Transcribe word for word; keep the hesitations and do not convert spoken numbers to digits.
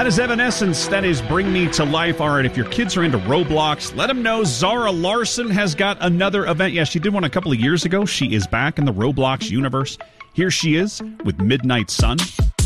That is Evanescence. That is Bring Me to Life. All right, if your kids are into Roblox, let them know Zara Larson has got another event. Yeah, she did one a couple of years ago. She is back in the Roblox universe. Here she is with Midnight Sun.